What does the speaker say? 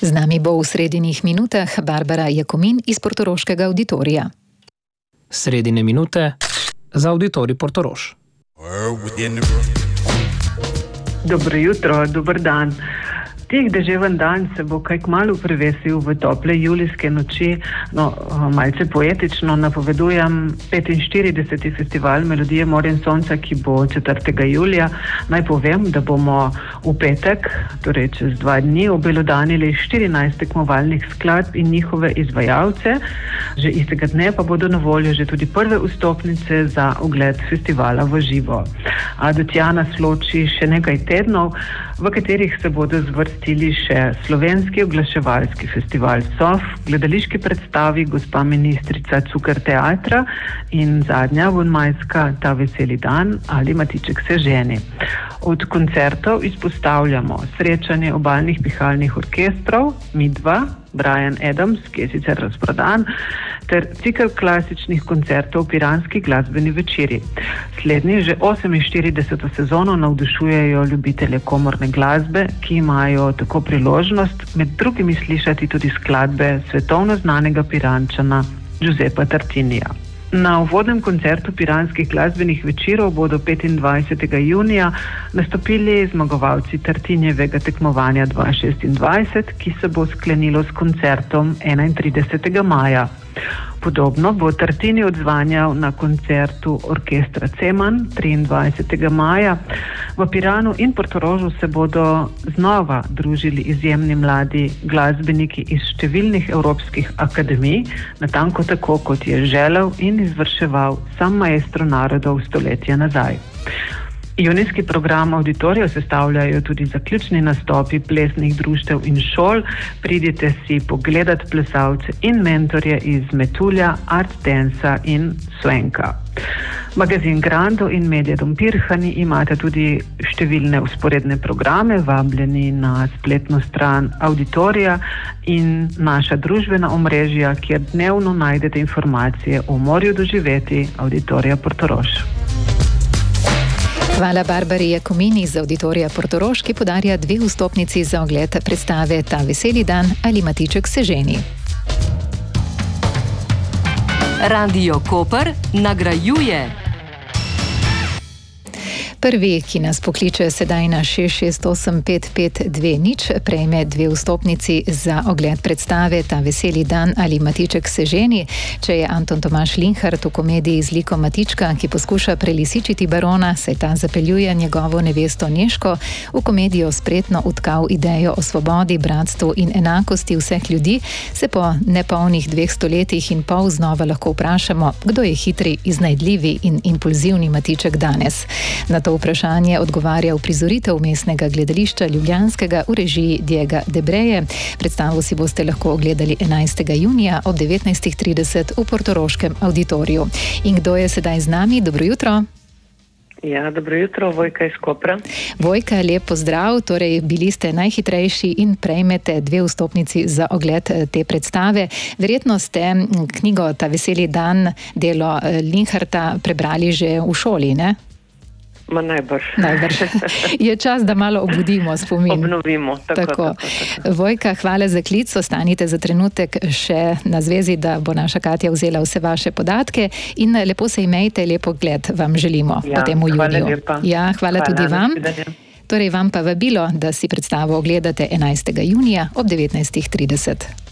Z nami bo v sredinih minutah Barbara Jakomin iz Portoroškega auditorija. Sredine minute za auditorij Portorož. Dobro jutro, dober dan. Tih deževen dan se bo kaj kmalu prevesil v tople julijske noči. Malce poetično napovedujem 45. festival Melodije Morja in Sonca, ki bo 4. julija. Naj povem, da bomo v petek, torej čez 2 dni, obelodanili 14 tekmovalnih skladb in njihove izvajalce. Že istega dne pa bodo na voljo že tudi prve vstopnice za ogled festivala v živo. A do tja nas loči še nekaj tednov, v katerih se bodo zvrstili še slovenski oglaševalski festival SOF, gledališki predstavi Gospa ministrica Cukr teatra in zadnja vonmajska Ta veseli dan ali Matiček se ženi. Od koncertov izpostavljamo srečanje obalnih pihalnih orkestrov, Midva, Bryan Adams, ki je sicer razprodan, ter cikel klasičnih koncertov Piranski glasbeni večeri. Slednji že 48. sezono navdušujejo ljubitelje komorne glasbe, ki imajo tako priložnost med drugimi slišati tudi skladbe svetovno znanega Pirančana Giuseppa Tartinija. Na uvodnem koncertu Piranskih glasbenih večerov bodo 25. junija nastopili zmagovalci Tartinjevega tekmovanja 2026, ki se bo sklenilo s koncertom 31. maja. Podobno bo Tartini odzvanjal na koncertu orkestra Ceman 23. maja. V Piranu in Portorožu se bodo znova družili izjemni mladi glasbeniki iz številnih evropskih akademij, natanko tako, kot je želel in izvrševal sam maestro narodov stoletja nazaj. Junijski program auditorija sestavljajo tudi zaključni nastopi plesnih društev in šol. Pridite si pogledat plesalce in mentorje iz Metulja, Art Dansa in Swenka. Magazin Grando in Medija Dom Pirhani imate tudi številne vzporedne programe, vabljeni na spletno stran auditorija in naša družbena omrežja, kjer dnevno najdete informacije o morju doživeti auditorija Portorož. Hvala Barbari Jakomin iz auditorija Portorož, ki podarja 2 vstopnici za ogled predstave Ta veseli dan ali Matiček se ženi. Radio Koper nagrajuje. Prvi, ki nas pokliče sedaj na 6685520, prejme 2 vstopnici za ogled predstave Ta veseli dan ali Matiček se ženi. Če je Anton Tomaž Linhart v komediji z likom Matička, ki poskuša prelisičiti barona, saj ta zapeljuje njegovo nevesto Nežko, v komedijo spretno utkal idejo o svobodi, bratstvu in enakosti vseh ljudi, se po nepolnih 2 stoletjih in pol znova lahko vprašamo, kdo je hitri, iznajdljivi in impulzivni Matiček danes. Na to vprašanje odgovarja uprizoritev Mestnega gledališča ljubljanskega v režiji Diega Debreje. Predstavo si boste lahko ogledali 11. junija ob 19:30 v Portoroškem auditoriju. In kdo je sedaj z nami? Dobro jutro. Ja, dobro jutro, Vojka iz Kopra. Vojka, lep pozdrav. Torej, bili ste najhitrejši in prejmete 2 vstopnici za ogled te predstave. Verjetno ste knjigo Ta veseli dan, delo Linharta, prebrali že v šoli, ne? Najbrž. Je čas, da malo obudimo spomin. Obnovimo. Tako. Vojka, hvala za klic. Ostanite za trenutek še na zvezi, da bo naša Katja vzela vse vaše podatke in lepo se imejte, lepo gled vam želimo po tem v juniju. Hvala tudi vam. Torej vam pa vabilo, da si predstavo ogledate 11. junija ob 19:30.